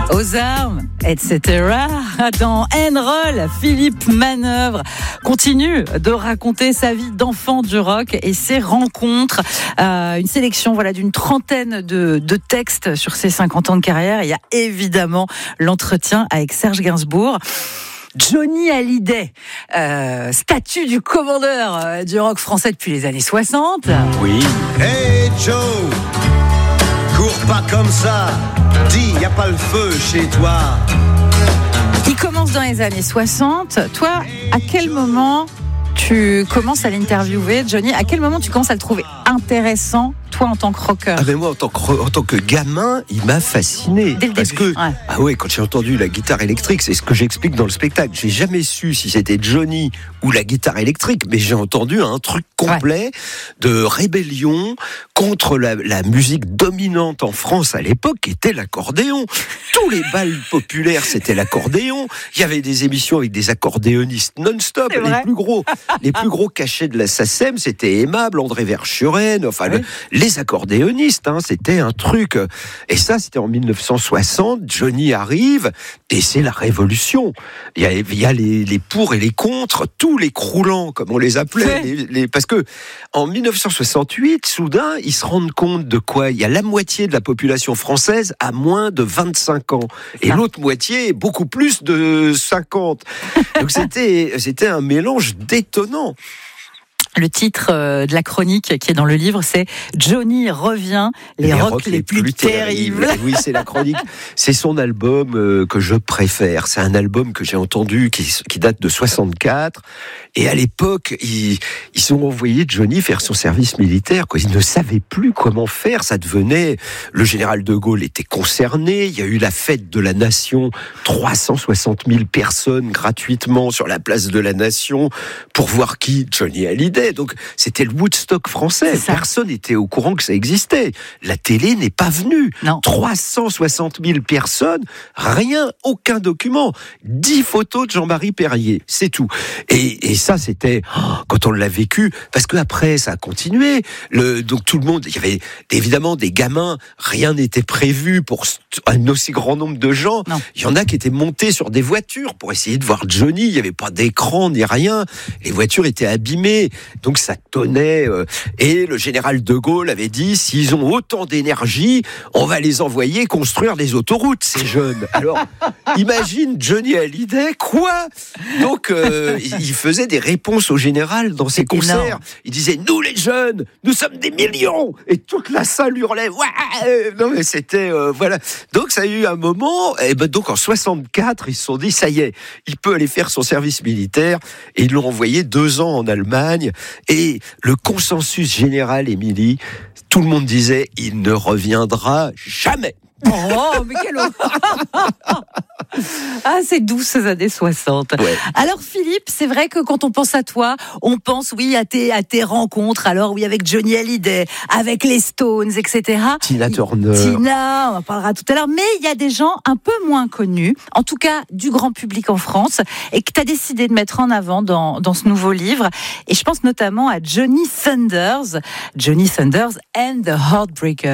aux armes, etc. Dans N-Roll, Philippe Manœuvre continue de raconter sa vie d'enfant du rock et ses rencontres. Une sélection d'une trentaine de textes sur ses 50 ans de carrière. Il y a évidemment l'entretien avec Serge Gainsbourg. Johnny Hallyday, statut du commandeur du rock français depuis les années 60. Oui. Hey Joe, cours pas comme ça, dis y a pas le feu chez toi. Il commence dans les années 60. Toi, à quel moment tu commences à l'interviewer, Johnny? À quel moment tu commences à le trouver intéressant, toi, en tant que rocker? Ah ben moi, en tant que gamin, il m'a fasciné. Dès le parce début, que, ouais. Quand j'ai entendu la guitare électrique, c'est ce que j'explique dans le spectacle. J'ai jamais su si c'était Johnny ou la guitare électrique, mais j'ai entendu un truc complet de rébellion contre la musique dominante en France à l'époque, qui était l'accordéon. Tous les bals populaires, c'était l'accordéon. Il y avait des émissions avec des accordéonistes non-stop. Les plus gros cachets de la SACEM, c'était Aimable, André Verschuren, les accordéonistes, c'était un truc. Et ça, c'était en 1960. Johnny arrive et c'est la révolution. Il y a les pour et les contre, tous les croulants, comme on les appelait. Parce que en 1968, soudain, ils se rendent compte de quoi? Il y a la moitié de la population française à moins de 25 ans. Et l'autre moitié est beaucoup plus de 50. Donc c'était un mélange détonnant. Le titre de la chronique qui est dans le livre, c'est Johnny revient, les rocs les plus terribles. Oui, c'est la chronique. C'est son album que je préfère. C'est un album que j'ai entendu qui date de 64. Et à l'époque, ils ont envoyé Johnny faire son service militaire. Ils ne savaient plus comment faire. Ça devenait... Le général de Gaulle était concerné. Il y a eu la fête de la Nation. 360 000 personnes gratuitement sur la place de la Nation pour voir qui? Johnny Hallyday. Donc, c'était le Woodstock français. Personne n'était au courant que ça existait. La télé n'est pas venue. Non. 360 000 personnes, rien, aucun document. 10 photos de Jean-Marie Perrier, c'est tout. Et ça, c'était quand on l'a vécu, parce que après, ça a continué. Donc tout le monde, il y avait évidemment des gamins. Rien n'était prévu pour un aussi grand nombre de gens. Non. Il y en a qui étaient montés sur des voitures pour essayer de voir Johnny. Il n'y avait pas d'écran ni rien. Les voitures étaient abîmées. Donc ça tonnait. Et le général de Gaulle avait dit, s'ils ont autant d'énergie, on va les envoyer construire des autoroutes, ces jeunes. Alors, imagine Johnny Hallyday, quoi? Donc, il faisait des réponses au général dans ses concerts. Énorme. Il disait, nous les jeunes, nous sommes des millions. Et toute la salle hurlait, ouais. Non mais c'était, voilà. Donc ça a eu un moment, et donc en 64, ils se sont dit, ça y est, il peut aller faire son service militaire. Et ils l'ont envoyé 2 ans en Allemagne. Et le consensus général, Émilie, tout le monde disait, il ne reviendra jamais. Oh, mais quel Ah, c'est doux ces années 60. Ouais. Alors Philippe, c'est vrai que quand on pense à toi, on pense à tes rencontres. Alors oui, avec Johnny Hallyday, avec les Stones, etc. Tina Turner. Tina, on en parlera tout à l'heure. Mais il y a des gens un peu moins connus, en tout cas du grand public en France, et que tu as décidé de mettre en avant dans ce nouveau livre. Et je pense notamment à Johnny Thunders and the Heartbreakers.